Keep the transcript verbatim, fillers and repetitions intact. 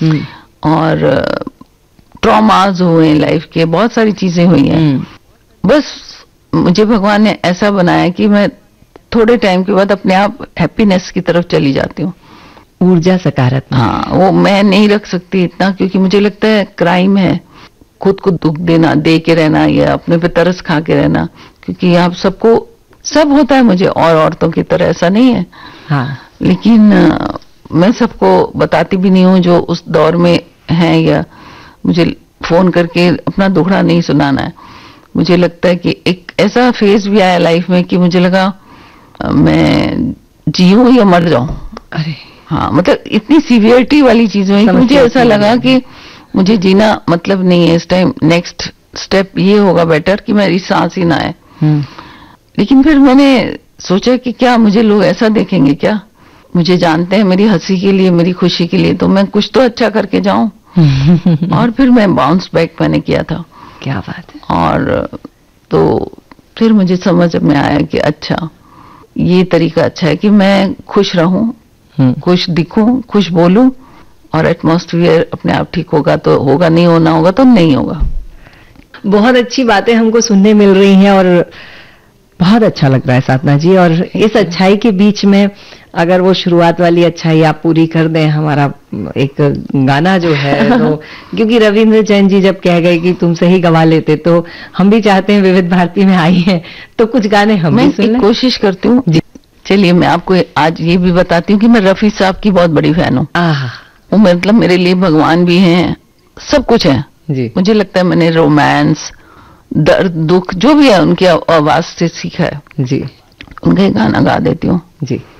और ट्रॉमाज हुए लाइफ के, बहुत सारी चीजें हुई हैं। बस मुझे भगवान ने ऐसा बनाया कि मैं थोड़े टाइम के बाद अपने आप हैप्पीनेस की तरफ चली जाती हूँ, ऊर्जा सकारात्मक। हाँ, वो मैं नहीं रख सकती इतना, क्योंकि मुझे लगता है क्राइम है खुद को दुख देना, दे के रहना या अपने पे तरस खा के रहना, क्योंकि आप सबको सब होता है मुझे और औरतों की तरह, ऐसा नहीं है। हाँ। लेकिन आ, मैं सबको बताती भी नहीं हूँ जो उस दौर में है, या मुझे फोन करके अपना दुखड़ा नहीं सुनाना है। मुझे लगता है कि एक ऐसा फेज भी आया लाइफ में कि मुझे लगा आ, मैं जीऊं या मर जाऊं। अरे हाँ, मतलब इतनी सीवियरिटी वाली चीज हुई कि मुझे ऐसा लगा कि मुझे जीना मतलब नहीं है इस टाइम, नेक्स्ट स्टेप ये होगा बेटर कि मेरी सांस ही ना आए। लेकिन फिर मैंने सोचा कि क्या मुझे लोग ऐसा देखेंगे क्या, मुझे जानते हैं मेरी हंसी के लिए, मेरी खुशी के लिए, तो मैं कुछ तो अच्छा करके जाऊं। और फिर मैं बाउंस बैक मैंने किया था। क्या बात है। और तो फिर मुझे समझ में आया कि अच्छा ये तरीका अच्छा है कि मैं खुश रहूं, खुश दिखूं, खुश बोलूं, और एटमॉस्फेयर अपने आप ठीक होगा तो होगा, नहीं होना होगा तो नहीं होगा। बहुत अच्छी बातें हमको सुनने मिल रही हैं और बहुत अच्छा लग रहा है साधना जी। और इस अच्छाई के बीच में अगर वो शुरुआत वाली अच्छाई आप पूरी कर दें, हमारा एक गाना जो है तो क्योंकि रविंद्र जैन जी जब कह गए कि तुमसे ही गवा लेते, तो हम भी चाहते हैं विविध भारती में आई है तो कुछ गाने हम भी सुन लें। कोशिश करती हूँ। चलिए मैं आपको आज ये भी बताती हूँ कि मैं रफी साहब की बहुत बड़ी फैन हूँ। वो मतलब मेरे लिए भगवान भी हैं, सब कुछ है जी। मुझे लगता है मैंने रोमांस, दर्द, दुख जो भी है उनकी आवाज से सीखा है जी। उनका गाना गा देती हूँ जी।